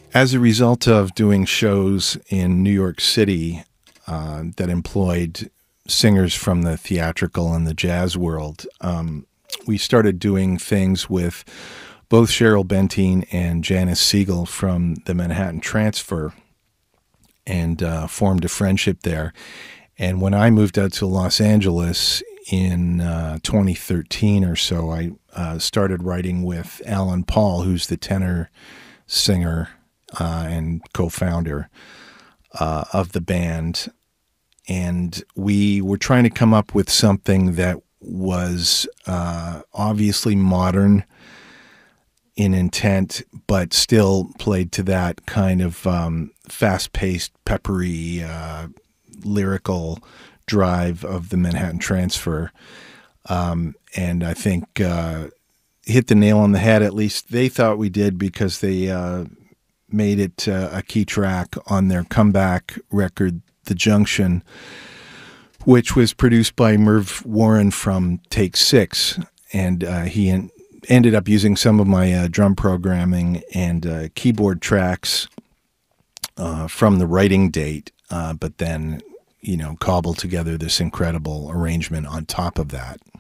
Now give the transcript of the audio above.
As a result of doing shows in New York City that employed singers from the theatrical and the jazz world, we started doing things with both Cheryl Benteen and Janice Siegel from the Manhattan Transfer, and formed a friendship there. And when I moved out to Los Angeles in 2013 or so, I started writing with Alan Paul, who's the tenor singer and co-founder of the band. And we were trying to come up with something that was obviously modern in intent, but still played to that kind of fast-paced, peppery, lyrical drive of the Manhattan Transfer. And I think hit the nail on the head. At least they thought we did, because they made it a key track on their comeback record, The Junction, which was produced by Merv Warren from Take Six. And he ended up using some of my drum programming and keyboard tracks from the writing date, but then, cobbled together this incredible arrangement on top of that.